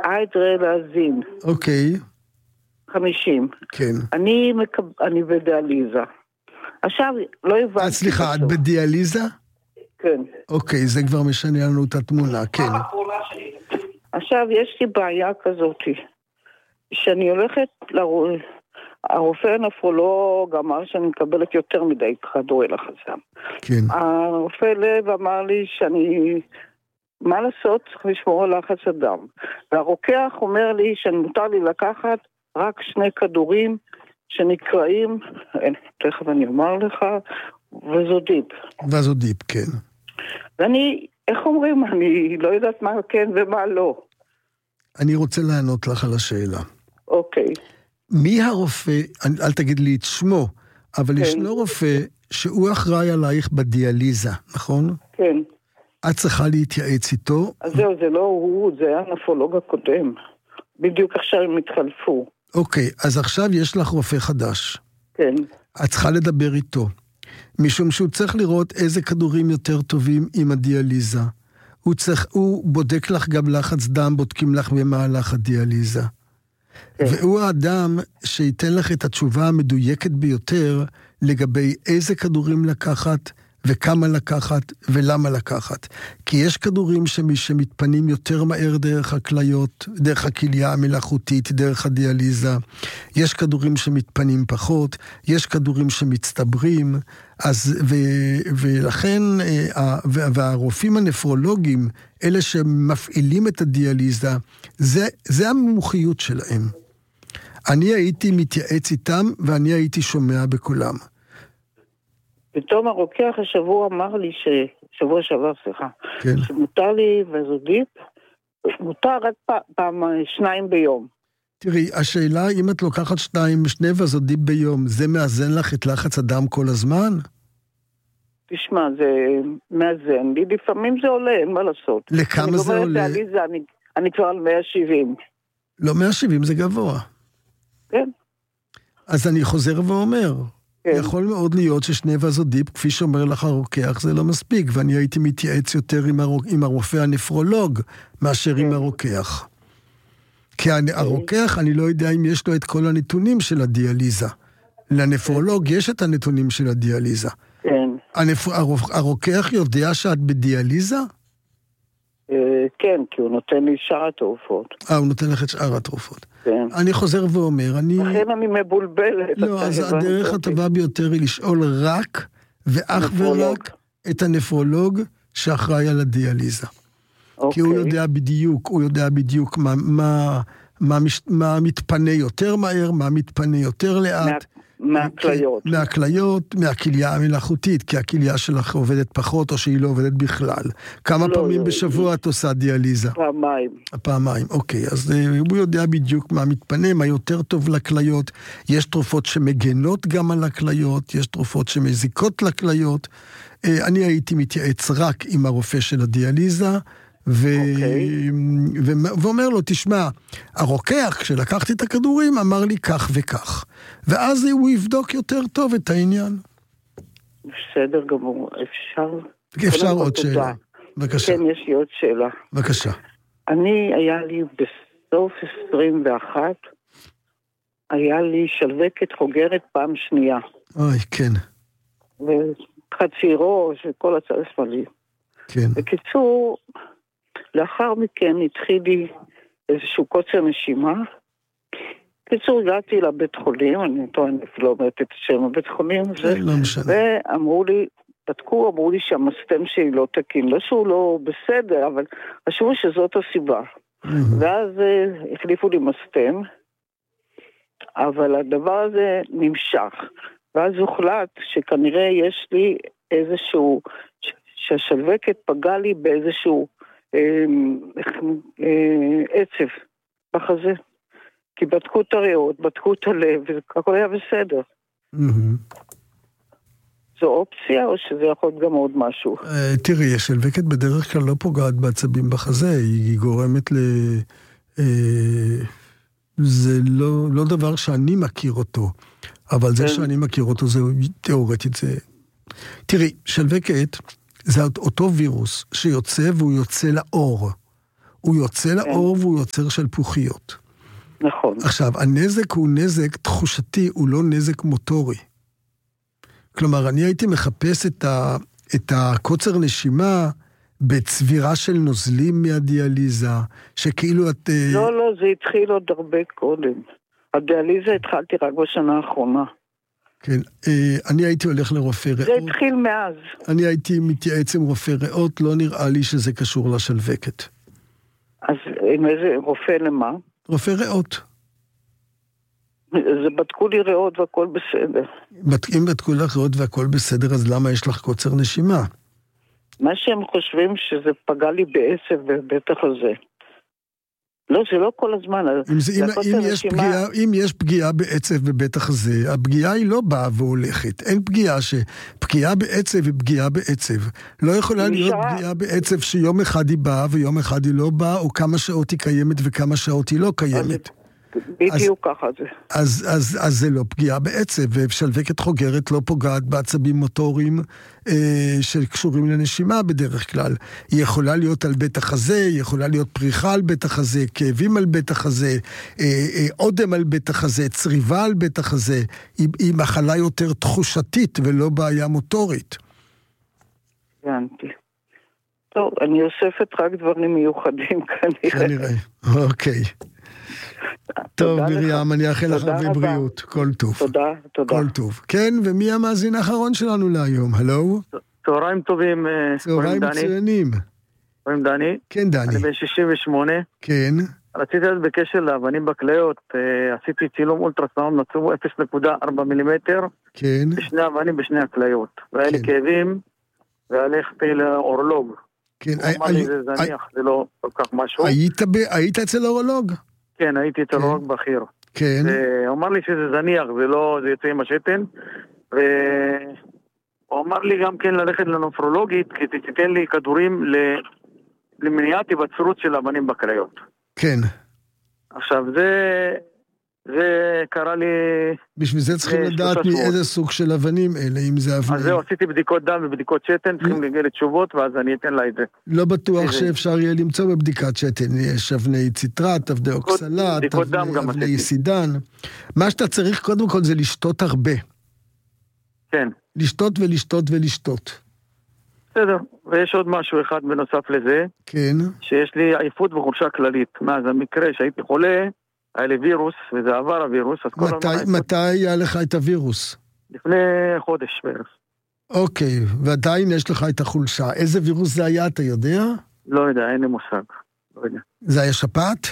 איידרלזין. אוקיי. 50. כן. אני בדיאליזה. עכשיו, לא הבנתי. סליחה, את בדיאליזה? כן. אוקיי, זה כבר משנה לנו את התמונה, כן. עכשיו, יש לי בעיה כזאת, שאני הולכת הרופא הנפרולוג אמר שאני מקבלת יותר מדי כדורי לחץ. כן. הרופא לב אמר לי מה לעשות? צריך לשמור על לחץ הדם. והרוקח אומר לי שמותר לי לקחת רק 2 כדורים שנקראים, תכף אני אומר לך, וזודיפ. וזודיפ, כן. ואני, איך אומרים? אני לא יודעת מה כן ומה לא. אני רוצה לענות לך על השאלה. אוקיי. מי הרופא, אל תגיד לי את שמו, אבל כן. ישנו רופא שהוא אחראי עלייך בדיאליזה, נכון? כן. את צריכה להתייעץ איתו. אז זהו, זה לא הוא, זה הנפרולוג הקודם. בדיוק עכשיו הם התחלפו. אוקיי, אז עכשיו יש לך רופא חדש. כן. את צריכה לדבר איתו. משום שהוא צריך לראות איזה כדורים יותר טובים עם הדיאליזה. הוא בודק לך גם לחץ דם, בודקים לך במהלך הדיאליזה. כן. והוא האדם שייתן לך את התשובה המדויקת ביותר לגבי איזה כדורים לקחת וכמה לקחת ולמה לקחת. כי יש כדורים שמתפנים יותר מהר דרך הכליות, דרך הכליה המלאכותית, דרך הדיאליזה. יש כדורים שמתפנים פחות, יש כדורים שמצטברים, ולכן, והרופאים הנפרולוגים, אלה שמפעילים את הדיאליזה, זה המומחיות שלהם. אני הייתי מתייעץ איתם ואני הייתי שומע בכולם. פתאום הרוקח השבוע אמר לי שבוע שעבר, כן. שמותר לי וזודיפ, מותר רק פעם 2 ביום. תראי, השאלה אם את לוקחת 2 וזודיפ ביום, זה מאזן לך את לחץ הדם כל הזמן? תשמע, זה מאזן לי, לפעמים זה עולה, אין מה לעשות. לכמה זה עולה? אני כבר על 170. לא, 170 זה גבוה. כן. אז אני חוזר ואומר, כן. יכול מאוד להיות ש2 וזודיפ, כפי שאומר לך הרוקח, זה לא מספיק, ואני הייתי מתייעץ יותר עם הרופא הנפרולוג, מאשר עם הרוקח. כי הרוקח, אני לא יודע אם יש לו את כל הנתונים של הדיאליזה. לנפרולוג יש את הנתונים של הדיאליזה. כן. הרוקח יודע שאת בדיאליזה? כן, כי הוא נותן לי שאר התרופות. הוא נותן לך את שאר התרופות. כן. אני חוזר ואומר, לכן אני מבולבלת. לא, אז הדרך הטובה ביותר היא לשאול רק ואך ורק את הנפרולוג שאחראי על הדיאליזה. כי הוא יודע בדיוק מה מתפנה יותר מהר, מה מתפנה יותר לאט. מהכליות. מהכליות, מהכליה המלאכותית, כי הכליה שלך עובדת פחות או שהיא לא עובדת בכלל. כמה פעמים בשבוע את עושה דיאליזה? פעמיים, אוקיי. אז הוא יודע בדיוק מה מתפנה, מה יותר טוב לכליות. יש תרופות שמגנות גם על הכליות, יש תרופות שמזיקות לכליות. אני הייתי מתייעץ רק עם הרופא של הדיאליזה, ואומר לו, תשמע, הרוקח, כשלקחתי את הכדורים, אמר לי כך וכך. ואז הוא יבדוק יותר טוב את העניין. בסדר גמור, אפשר עוד שאלה. בבקשה. כן, יש לי עוד שאלה. בבקשה. היה לי בסוף 21, היה לי שלווקת חוגרת פעם שנייה. אוי, כן. וחצי ראש וכל הצד השמאלי. כן. בקיצור, לאחר מכן התחיל לי איזשהו קוצר נשימה. בקיצור, הגעתי לבית חולים, אני לא אומרת את שם הבית חולים, ואמרו לי, אמרו לי שהמסתם שלי לא תקין, לא שהוא לא בסדר, אבל חשבו שזאת הסיבה. ואז החליפו לי מסתם, אבל הדבר הזה נמשך. ואז הוחלט שכנראה יש לי איזשהו, שהשלווקת פגע לי באיזשהו עצב בחזה. כי בדקו את הריאות, בדקו את הלב, והכל היה בסדר. זו אופציה, או שזה יכול להיות גם עוד משהו? תראי, השלווקת בדרך כלל לא פוגעת בעצבים בחזה, היא גורמת זה לא דבר שאני מכיר אותו, אבל זה שאני מכיר אותו, זה תיאורטית, זה... תראי, שלווקת זה אותו וירוס שיוצא והוא יוצא לאור. הוא יוצא לאור והוא יוצר שלפוחיות. נכון. עכשיו, הנזק הוא נזק תחושתי, הוא לא נזק מוטורי. כלומר, אני הייתי מחפש את הקוצר נשימה בצבירה של נוזלים מהדיאליזה, שכאילו את... לא, זה התחיל עוד הרבה קודם. הדיאליזה התחלתי רק בשנה האחרונה. כן, אני הייתי הולך לרופא ריאות. זה התחיל מאז. אני הייתי מתייעץ עם רופא ריאות, לא נראה לי שזה קשור לשלווקת. אז עם איזה רופא למה? רופא ריאות. זה בדקו לי ריאות והכל בסדר. אם בדקו לך ריאות והכל בסדר, אז למה יש לך קוצר נשימה? מה שהם חושבים שזה פגע לי בעצב בבטח הזה. לא, זה לא כל הזמן. אם יש פגיעה בעצב בבטח הזה, הפגיעה היא לא באה והולכת. אין פגיעה בעצב ופגיעה בעצב. לא יכולה להיות פגיעה בעצב שיום אחד היא באה ויום אחד היא לא באה, או כמה שעות היא קיימת וכמה שעות היא לא קיימת. בדיוק ככה זה. אז זה לא פגיעה בעצב, ושלווקת חוגרת לא פוגעת בעצבים מוטוריים שקשורים לנשימה בדרך כלל. היא יכולה להיות על בית החזה, היא יכולה להיות פריחה על בית החזה, כאבים על בית החזה, עודם על בית החזה, צריבה על בית החזה. היא מחלה יותר תחושתית ולא בעיה מוטורית. הבנתי. טוב, אני אוספת רק דברים מיוחדים כנראה. אוקיי. טוב, מרים, אני אאחל לך הרבה בריאות. כל טוב. תודה. כל טוב. כן, ומי המאזין האחרון שלנו להיום? הלו? צהריים טובים. צהריים מצוינים. קוראים דני. כן, דני. אני בן 68. כן. רציתי לדעת בקשר לאבנים בכליות, עשיתי צילום אולטרסאונד, מצאו 0.4 מילימטר. כן. בשני אבנים בשני הכליות. והיה לי כאבים, והלכתי לאורולוג. כן. הוא אמר לי זה זניח, זה לא כל כך משהו. היית אצל אורולוג? כן, הייתי אצל אורולוג בכיר. כן. הוא אמר לי שזה זניח, זה יוצא עם השתן, והוא אמר לי גם כן ללכת לנופרולוגית, כי תיתן לי כדורים למניעת היווצרות של אבנים בכליות. כן. עכשיו, זה קרה לי... בשביל זה צריכים לדעת מאיזה סוג של אבנים אלה, אם זה אבנים. אז זהו, עשיתי בדיקות דם ובדיקות שתן, צריכים להגיע לתשובות, ואז אני אתן לה את זה. לא בטוח שאפשר יהיה למצוא בבדיקת שתן. יש אבני ציטרט, אבני אוקסלט, אבני סידן. מה שאתה צריך קודם כל זה לשתות הרבה. כן. לשתות ולשתות ולשתות. בסדר, ויש עוד משהו אחד בנוסף לזה. כן. שיש לי עייפות וחולשה כללית. מה, זה המקרה שהייתי חולה, היה לי וירוס, וזה עבר הווירוס. מתי היה לך את הווירוס? לפני חודש בערך. אוקיי, ועדיין יש לך את החולשה. איזה וירוס זה היה, אתה יודע? לא יודע, אין לי מושג. לא יודע. זה היה שפעת?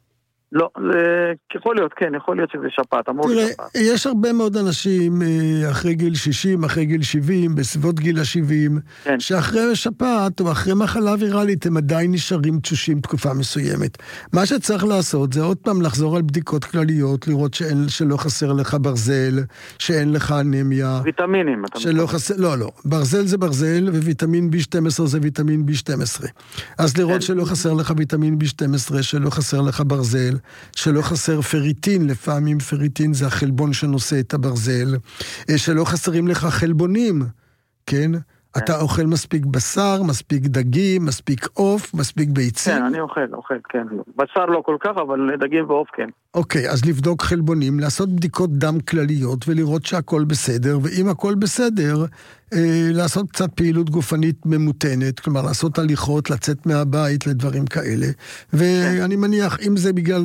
לא, יכול להיות, כן, יכול להיות שזה שפעת, אמור לי שפעת. יש הרבה מאוד אנשים אחרי גיל 60, אחרי גיל 70, בסביבות גיל ה-70, כן. שאחרי שפעת או אחרי מחלה ויראלית הם עדיין נשארים תשושים תקופה מסוימת. מה שצריך לעשות זה עוד פעם לחזור על בדיקות כלליות, לראות שלא חסר לך ברזל, שאין לך אנמיה. ויטמינים. לא, ברזל זה ברזל וויטמין B12 זה ויטמין B12. אז לראות שלא חסר לך ויטמין B12, שלא חסר לך ברזל, שלא חסר פריטין, לפעמים פריטין זה החלבון שנושא את הברזל, שלא חסרים לך חלבונים, כן? אתה אוכל מספיק בשר, מספיק דגים, מספיק עוף, מספיק ביצים? כן, אני אוכל, כן. בשר לא כל כך, אבל דגים ועוף כן. אוקיי, אז לבדוק חלבונים, לעשות בדיקות דם כלליות ולראות שהכל בסדר, ואם הכל בסדר, לעשות קצת פעילות גופנית ממותנת, כלומר לעשות הליכות, לצאת מהבית לדברים כאלה, ואני מניח, אם זה בגלל,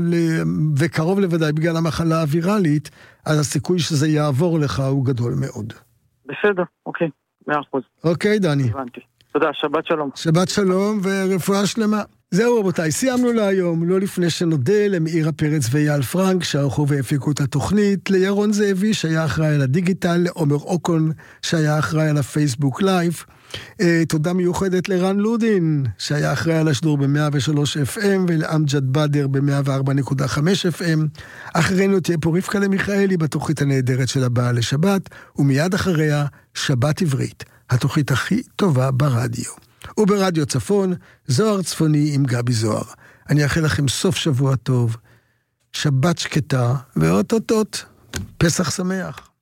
וקרוב לוודאי בגלל המחלה הווירלית, אז הסיכוי שזה יעבור לך הוא גדול מאוד. בסדר, אוקיי. 100%. אוקיי, דני. הבנתי. תודה, שבת שלום. שבת שלום ורפואה שלמה. זהו רבותיי, סיימנו להיום, לא לפני שנודה למאירה פרץ ואייל פרנק, שערכו והפיקו את התוכנית, לירון זאבי שהיה אחראי על הדיגיטל, לעומר אוקון שהיה אחראי על הפייסבוק לייב, תודה מיוחדת לרן לודין, שהיה אחראי על השידור ב-103 FM, ולאמג'ד בדר ב-104.5 FM. אחרינו תהיה פה רבקה למיכאלי בתוכנית הנהדרת של הבאה לשבת, ומיד אחריה שבת עברית, התוכנית הכי טובה ברדיו. וברדיו צפון, זוהר צפוני עם גבי זוהר. אני אאחל לכם סוף שבוע טוב, שבת שקטה, ואוטוטוט, פסח שמח.